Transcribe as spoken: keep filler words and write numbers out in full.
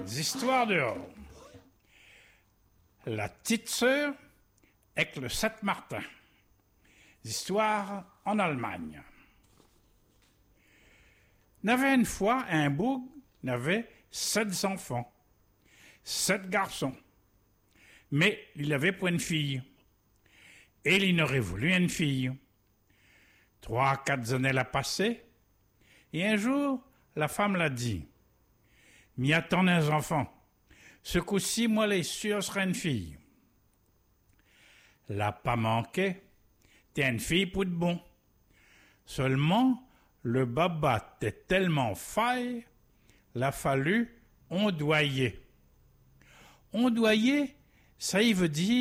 Histoires dehors. La petite sœur avec le Saint-Martin. Histoire en Allemagne. N'avait une fois un boug, n'avait sept enfants, sept garçons. Mais il avait pour une fille. Et il n'aurait voulu une fille. Trois, quatre années l'a passé. Et un jour, la femme l'a dit. M'y attend un enfant. Ce coup-ci, moi, les sûr, sera une fille. L'a pas manqué. T'es une fille pour de bon. Seulement, le baba t'est tellement faille, l'a fallu ondoyer. Ondoyer, ça y veut dire